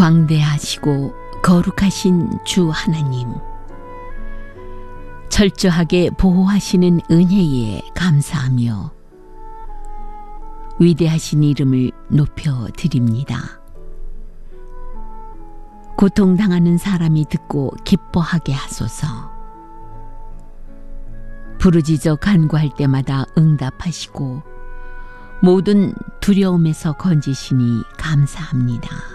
광대하시고 거룩하신 주 하나님, 철저하게 보호하시는 은혜에 감사하며 위대하신 이름을 높여드립니다. 고통당하는 사람이 듣고 기뻐하게 하소서. 부르짖어 간구할 때마다 응답하시고 모든 두려움에서 건지시니 감사합니다.